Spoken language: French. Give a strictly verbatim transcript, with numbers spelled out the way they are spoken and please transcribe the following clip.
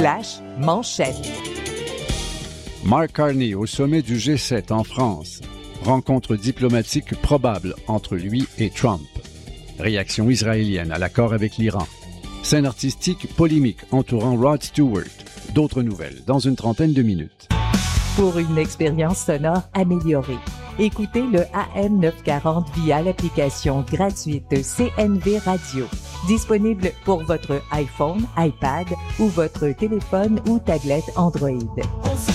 slash manchette. Mark Carney au sommet du G sept en France. Rencontre diplomatique probable entre lui et Trump. Réaction israélienne à l'accord avec l'Iran. Scène artistique polémique entourant Rod Stewart. D'autres nouvelles dans une trentaine de minutes. Pour une expérience sonore améliorée, écoutez le A M neuf cent quarante via l'application gratuite C N V Radio. Disponible pour votre iPhone, iPad ou votre téléphone ou tablette Android.